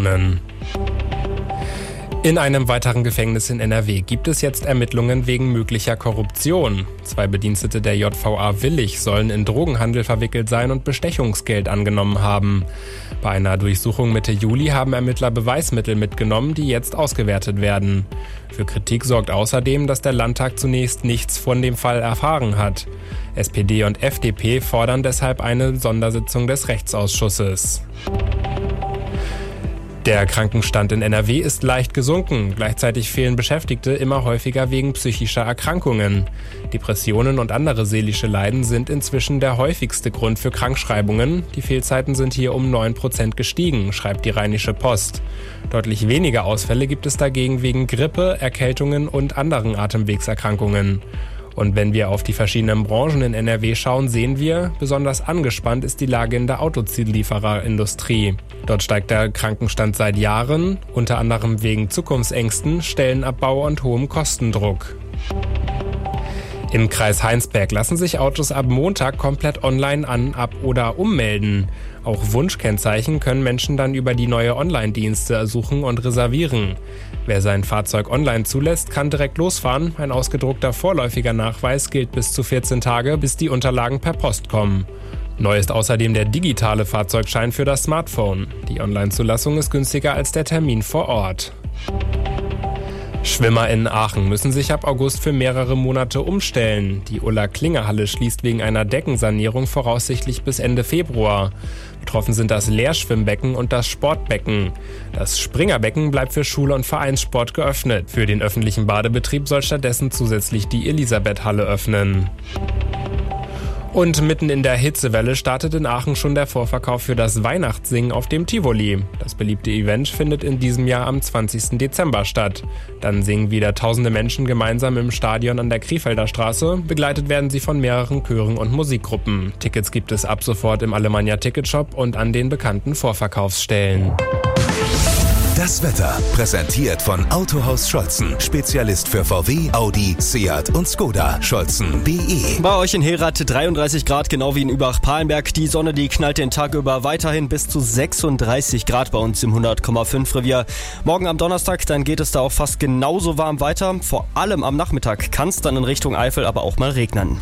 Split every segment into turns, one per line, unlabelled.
Personen. In einem weiteren Gefängnis in NRW gibt es jetzt Ermittlungen wegen möglicher Korruption. 2 Bedienstete der JVA Willich sollen in Drogenhandel verwickelt sein und Bestechungsgeld angenommen haben. Bei einer Durchsuchung Mitte Juli haben Ermittler Beweismittel mitgenommen, die jetzt ausgewertet werden. Für Kritik sorgt außerdem, dass der Landtag zunächst nichts von dem Fall erfahren hat. SPD und FDP fordern deshalb eine Sondersitzung des Rechtsausschusses. Der Krankenstand in NRW ist leicht gesunken. Gleichzeitig fehlen Beschäftigte immer häufiger wegen psychischer Erkrankungen. Depressionen und andere seelische Leiden sind inzwischen der häufigste Grund für Krankschreibungen. Die Fehlzeiten sind hier um 9% gestiegen, schreibt die Rheinische Post. Deutlich weniger Ausfälle gibt es dagegen wegen Grippe, Erkältungen und anderen Atemwegserkrankungen. Und wenn wir auf die verschiedenen Branchen in NRW schauen, sehen wir, besonders angespannt ist die Lage in der Autozuliefererindustrie. Dort steigt der Krankenstand seit Jahren, unter anderem wegen Zukunftsängsten, Stellenabbau und hohem Kostendruck. Im Kreis Heinsberg lassen sich Autos ab Montag komplett online ab- oder ummelden. Auch Wunschkennzeichen können Menschen dann über die neue Online-Dienste suchen und reservieren. Wer sein Fahrzeug online zulässt, kann direkt losfahren. Ein ausgedruckter vorläufiger Nachweis gilt bis zu 14 Tage, bis die Unterlagen per Post kommen. Neu ist außerdem der digitale Fahrzeugschein für das Smartphone. Die Online-Zulassung ist günstiger als der Termin vor Ort. Schwimmer in Aachen müssen sich ab August für mehrere Monate umstellen. Die Ulla-Klinger-Halle schließt wegen einer Deckensanierung voraussichtlich bis Ende Februar. Betroffen sind das Leerschwimmbecken und das Sportbecken. Das Springerbecken bleibt für Schule- und Vereinssport geöffnet. Für den öffentlichen Badebetrieb soll stattdessen zusätzlich die Elisabeth-Halle öffnen. Und mitten in der Hitzewelle startet in Aachen schon der Vorverkauf für das Weihnachtssingen auf dem Tivoli. Das beliebte Event findet in diesem Jahr am 20. Dezember statt. Dann singen wieder tausende Menschen gemeinsam im Stadion an der Krefelder Straße. Begleitet werden sie von mehreren Chören und Musikgruppen. Tickets gibt es ab sofort im Alemannia Ticketshop und an den bekannten Vorverkaufsstellen.
Das Wetter, präsentiert von Autohaus Scholzen. Spezialist für VW, Audi, Seat und Skoda. Scholzen.de.
Bei euch in Herat 33 Grad, genau wie in Übach-Palenberg. Die Sonne, die knallt den Tag über weiterhin bis zu 36 Grad bei uns im 100,5 Revier. Morgen am Donnerstag, dann geht es da auch fast genauso warm weiter. Vor allem am Nachmittag kann es dann in Richtung Eifel aber auch mal regnen.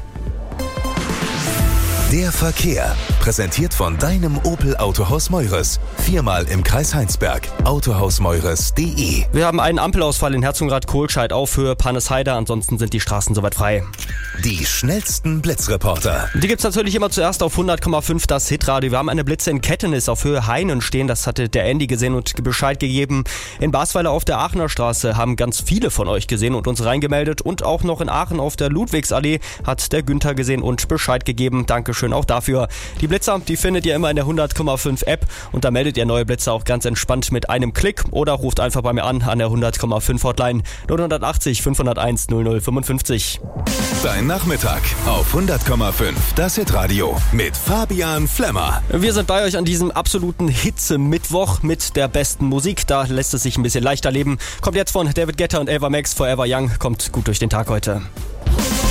Der Verkehr, präsentiert von deinem Opel Autohaus Meures. 4-mal im Kreis Heinsberg. Autohausmeures.de.
Wir haben einen Ampelausfall in Herzogenrath-Kohlscheid auf Höhe Pannesheide. Ansonsten sind die Straßen soweit frei.
Die schnellsten Blitzreporter.
Die gibt's natürlich immer zuerst auf 100,5 das Hitradio. Wir haben eine Blitze in Kettenis auf Höhe Heinen stehen. Das hatte der Andy gesehen und Bescheid gegeben. In Basweiler auf der Aachener Straße haben ganz viele von euch gesehen und uns reingemeldet. Und auch noch in Aachen auf der Ludwigsallee hat der Günther gesehen und Bescheid gegeben. Dankeschön auch dafür. Die Blitzer, die findet ihr immer in der 100,5 App und da meldet ihr neue Blitzer auch ganz entspannt mit einem Klick oder ruft einfach bei mir an der 100,5 Hotline 080 501 0055.
Dein Nachmittag auf 100,5 das Hitradio mit Fabian Flemmer.
Wir sind bei euch an diesem absoluten Hitze-Mittwoch mit der besten Musik. Da lässt es sich ein bisschen leichter leben. Kommt jetzt von David Guetta und Ava Max, Forever Young. Kommt gut durch den Tag heute.